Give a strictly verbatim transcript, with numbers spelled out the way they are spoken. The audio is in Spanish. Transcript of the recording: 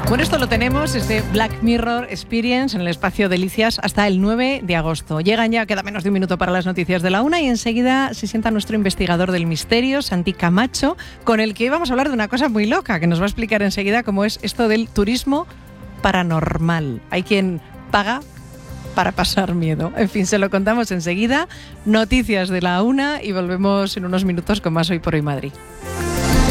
Bueno, esto lo tenemos, este Black Mirror Experience en el espacio Delicias hasta el nueve de agosto. Llegan ya, queda menos de un minuto para las noticias de la una y enseguida se sienta nuestro investigador del misterio, Santi Camacho, con el que hoy vamos a hablar de una cosa muy loca, que nos va a explicar enseguida cómo es esto del turismo paranormal. Hay quien paga para pasar miedo. En fin, se lo contamos enseguida. Noticias de la una y volvemos en unos minutos con más Hoy por Hoy Madrid.